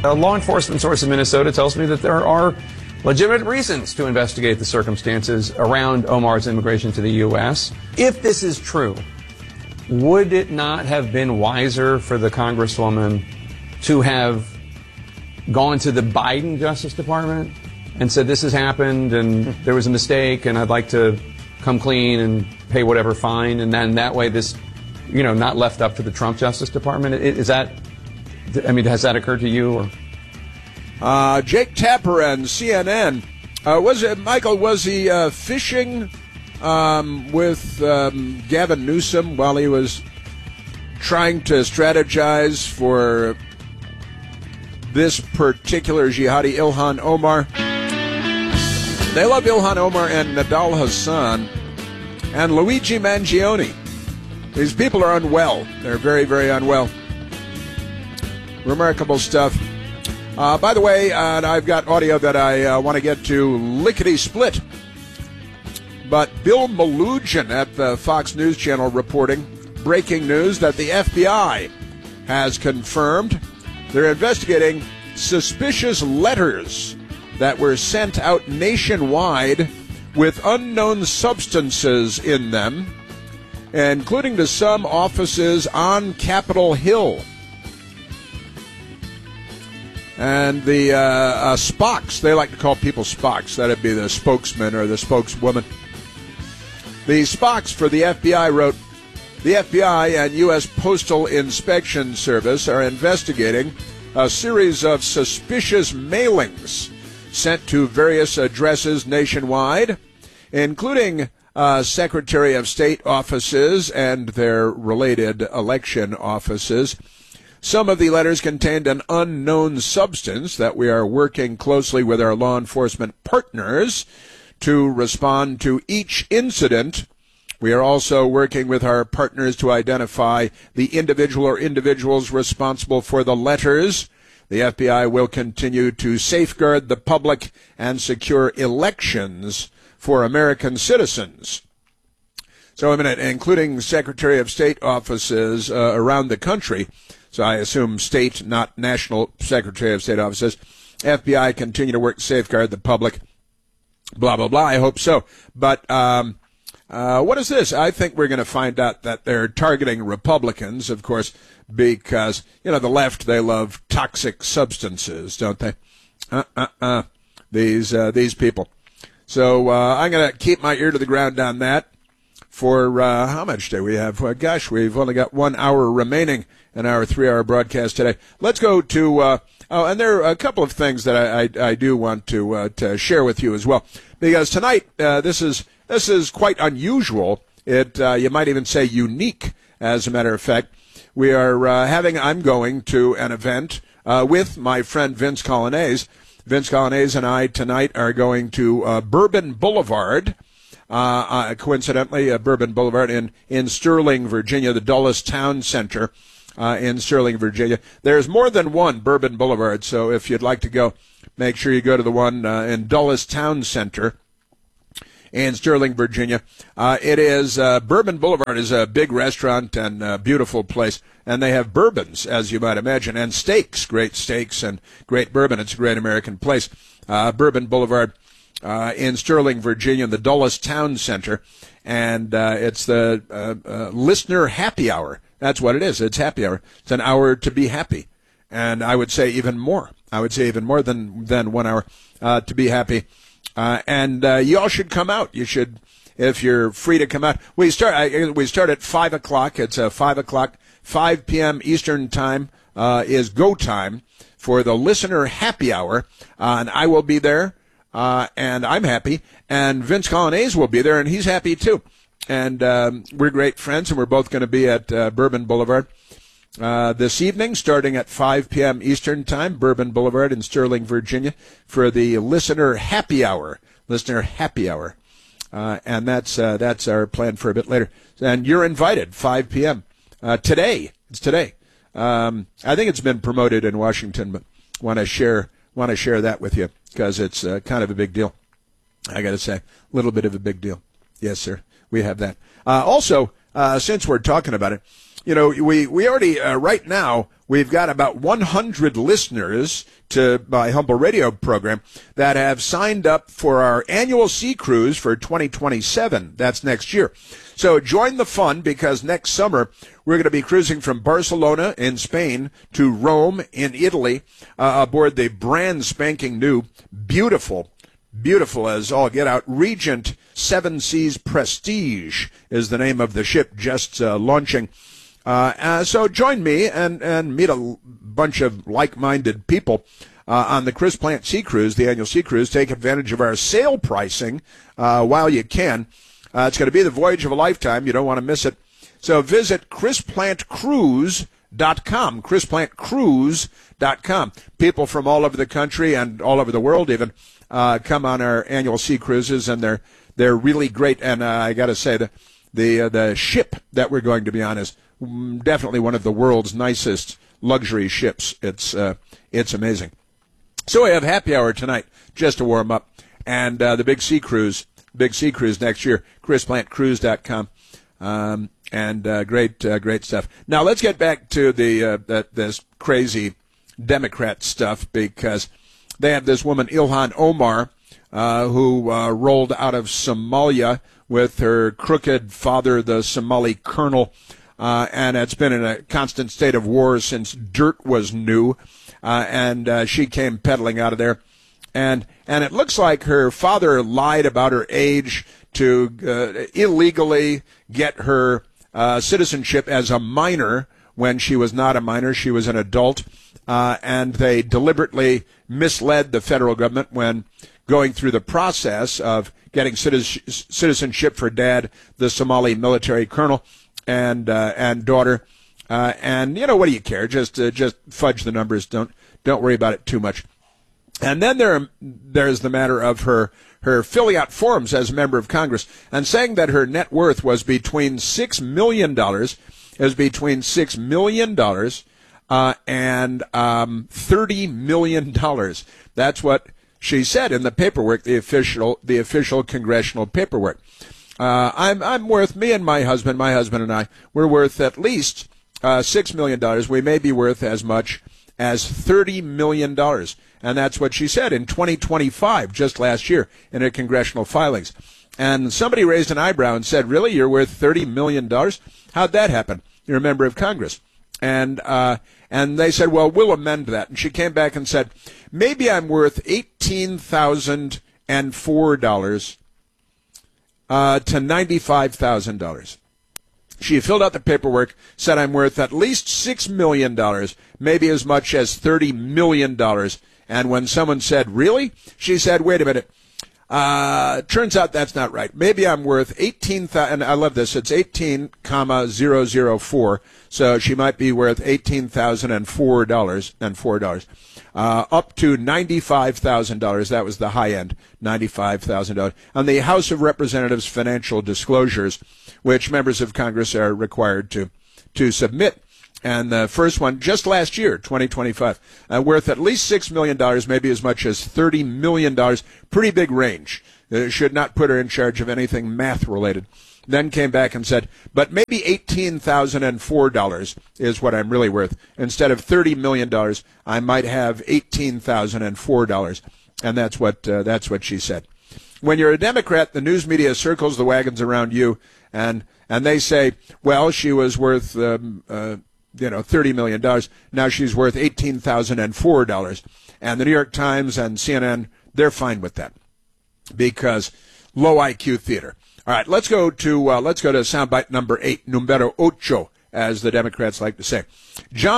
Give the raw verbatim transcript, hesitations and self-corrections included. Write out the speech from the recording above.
A law enforcement source in Minnesota tells me that there are legitimate reasons to investigate the circumstances around Omar's immigration to the U S. If this is true, would it not have been wiser for the Congresswoman to have gone to the Biden Justice Department and said, this has happened and there was a mistake and I'd like to come clean and pay whatever fine, and then that way this, you know, not left up to the Trump Justice Department? Is that, I mean, has that occurred to you? Or? Uh, Jake Tapper and C N N. Uh, was it, Michael, was he uh, fishing um, with um, Gavin Newsom while he was trying to strategize for this particular jihadi, Ilhan Omar? They love Ilhan Omar and Nadal Hassan and Luigi Mangione. These people are unwell. They're very, very unwell. Remarkable stuff. Uh, by the way, uh, I've got audio that I uh, want to get to lickety-split. But Bill Malugin at the Fox News Channel reporting breaking news that the F B I has confirmed they're investigating suspicious letters that were sent out nationwide with unknown substances in them, including to some offices on Capitol Hill. And the uh, uh, Spocks, they like to call people Spocks. That'd be the spokesman or the spokeswoman. The Spocks for the F B I wrote, the F B I and U S Postal Inspection Service are investigating a series of suspicious mailings sent to various addresses nationwide, including uh, Secretary of State offices and their related election offices. Some of the letters contained an unknown substance that we are working closely with our law enforcement partners to respond to each incident. We are also working with our partners to identify the individual or individuals responsible for the letters. The F B I will continue to safeguard the public and secure elections for American citizens. So, I mean, including Secretary of State offices uh, around the country. So I assume state, not national Secretary of State offices. F B I continue to work to safeguard the public. Blah, blah, blah. I hope so. But um, uh, what is this? I think we're going to find out that they're targeting Republicans, of course, because, you know, the left, they love toxic substances, don't they? Uh-uh-uh. These, uh, these people. So uh, I'm going to keep my ear to the ground on that. For uh, how much do we have? Well, gosh, we've only got one hour remaining in our three-hour broadcast today. Let's go to, uh, oh, and there are a couple of things that I, I, I do want to, uh, to share with you as well. Because tonight, uh, this is this is quite unusual. It uh, you might even say unique, as a matter of fact. We are uh, having, I'm going to an event uh, with my friend Vince Colonnese. Vince Colonnese and I tonight are going to uh, Bourbon Boulevard. Uh, uh, coincidentally, uh, Bourbon Boulevard in, in Sterling, Virginia, the Dulles Town Center uh, in Sterling, Virginia. There's more than one Bourbon Boulevard, so if you'd like to go, make sure you go to the one uh, in Dulles Town Center in Sterling, Virginia. Uh, it is, uh, Bourbon Boulevard is a big restaurant and a beautiful place, and they have bourbons, as you might imagine, and steaks, great steaks and great bourbon. It's a great American place. Uh, Bourbon Boulevard. Uh, in Sterling, Virginia, the Dulles Town Center, and uh, it's the uh, uh, listener happy hour. That's what it is. It's happy hour. It's an hour to be happy, and I would say even more. I would say even more than than one hour uh, to be happy. Uh, and uh, you all should come out. You should, if you're free to come out. We start. I, we start at five o'clock. It's a five o'clock, five p.m. Eastern time uh, is go time for the listener happy hour, uh, and I will be there. Uh, and I'm happy, and Vince Colonnese will be there, and he's happy too. And um, we're great friends, and we're both going to be at uh, Bourbon Boulevard uh, this evening, starting at five p.m. Eastern Time, Bourbon Boulevard in Sterling, Virginia, for the Listener Happy Hour. Listener Happy Hour. Uh, and that's uh, that's our plan for a bit later. And you're invited, five p.m. Uh, today. It's today. Um, I think it's been promoted in Washington, but want to share want to share that with you because it's uh, kind of a big deal. I got to say, a little bit of a big deal. Yes, sir. We have that. Uh, also, uh, since we're talking about it, you know, we, we already, uh, right now, we've got about one hundred listeners to my humble radio program that have signed up for our annual sea cruise for twenty twenty-seven. That's next year. So join the fun, because next summer we're going to be cruising from Barcelona in Spain to Rome in Italy uh, aboard the brand spanking new, beautiful, beautiful as all get out, Regent Seven Seas Prestige is the name of the ship just uh, launching. Uh, uh, so join me and, and meet a l- bunch of like-minded people uh, on the Chris Plant Sea Cruise, the annual Sea Cruise. Take advantage of our sale pricing uh, while you can. Uh, it's going to be the voyage of a lifetime. You don't want to miss it. So visit chris plant cruise dot com, chris plant cruise dot com. People from all over the country and all over the world even uh, come on our annual sea cruises, and they're they're really great. And uh, I got to say, the the, uh, the ship that we're going to be on is definitely one of the world's nicest luxury ships. It's uh, it's amazing. So we have happy hour tonight just to warm up, and uh, the big sea cruise, big sea cruise next year, chris plant cruise dot com, um, and uh, great uh, great stuff. Now let's get back to the uh, that this crazy Democrat stuff, because they have this woman Ilhan Omar uh, who uh, rolled out of Somalia with her crooked father, the Somali colonel. Uh, and it's been in a constant state of war since dirt was new, uh, and uh, she came pedaling out of there. And and it looks like her father lied about her age to uh, illegally get her uh, citizenship as a minor when she was not a minor. She was an adult, uh, and they deliberately misled the federal government when going through the process of getting citizenship for Dad, the Somali military colonel, and uh, and daughter, uh, and you know, what do you care? Just uh, just fudge the numbers. Don't don't worry about it too much. And then there there's the matter of her her filling out forms as a member of Congress and saying that her net worth was between six million dollars, is between six million dollars uh, and um, thirty million dollars. That's what she said in the paperwork, the official the official congressional paperwork. Uh, I'm I'm worth, me and my husband, my husband and I, we're worth at least uh, six million dollars. We may be worth as much as thirty million dollars. And that's what she said in twenty twenty-five, just last year, in her congressional filings. And somebody raised an eyebrow and said, really, you're worth thirty million dollars? How'd that happen? You're a member of Congress. And uh, and they said, well, we'll amend that. And she came back and said, maybe I'm worth eighteen thousand four dollars. Uh, to ninety-five thousand dollars. She filled out the paperwork, said I'm worth at least six million dollars, maybe as much as thirty million dollars. And when someone said, really? She said, wait a minute. Uh, turns out that's not right. Maybe I'm worth eighteen thousand, and I love this, it's eighteen thousand four, so she might be worth eighteen thousand four dollars and four dollars. Uh, up to ninety-five thousand dollars. That was the high end, ninety-five thousand dollars. On the House of Representatives financial disclosures, which members of Congress are required to, to submit. And the first one, just last year, twenty twenty-five, uh, worth at least six million dollars, maybe as much as thirty million dollars. Pretty big range. It should not put her in charge of anything math-related. Then came back and said, but maybe eighteen thousand four dollars is what I'm really worth. Instead of thirty million dollars, I might have eighteen thousand four dollars. And that's what uh, that's what she said. When you're a Democrat, the news media circles the wagons around you, and and they say, well, she was worth um, uh, you know thirty million dollars. Now she's worth eighteen thousand four dollars. And the New York Times and C N N, they're fine with that because low I Q theater. All right, let's go to uh, let's go to soundbite number eight, numero ocho, as the Democrats like to say. John